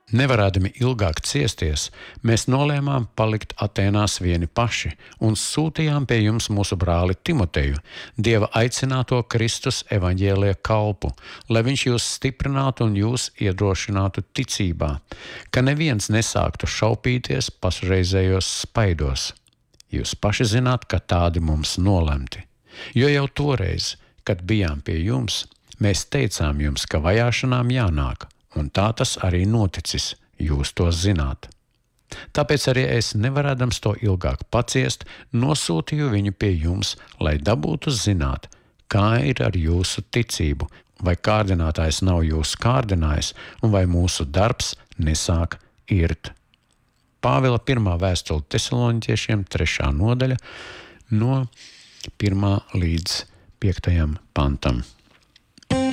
Nevarēdami ilgāk ciesties, mēs nolēmām palikt Atēnās vieni paši un sūtījām pie jums mūsu brāli Timoteju, Dieva aicināto Kristus evaņģēlija kalpu, lai viņš jūs stiprinātu un jūs iedrošinātu ticībā, ka neviens nesāktu šaupīties pašreizējos spaidos. Jūs paši zināt, ka tādi mums nolemti. Jo jau toreiz, kad bijām pie jums, mēs teicām jums, ka vajāšanām jānāk, un tā tas arī noticis, jūs to zināt. Tāpēc arī es, nevarēdams to ilgāk paciest, nosūtīju viņu pie jums, lai dabūtu zināt, kā ir ar jūsu ticību, vai kārdinātājs nav jūs kārdinājis, un vai mūsu darbs nesāk irt. Pāvila 1. vēstule Tesaloniķiešiem 3. nodaļa no 1. līdz 5. pantam.